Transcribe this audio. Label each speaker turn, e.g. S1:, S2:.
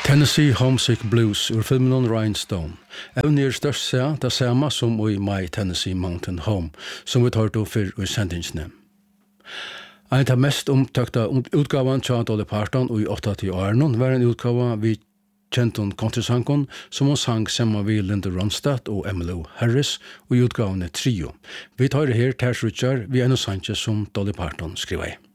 S1: Tennessee Homesick Blues ur filmen Rhinestone. Evnir størst seg det samme som i My Tennessee Mountain Home, som vi tar til for i sendingsene. En av mest omtøkta utgaven til Dolly Parton i 80 årene var en utgave vi kjenton countrysankon som hon sang sammen med Linda Ronstadt og Emmylou Harris og utgaven Trio. Vi tar det her til Richard, vi er noe sannsyn som Dolly Parton skriver i.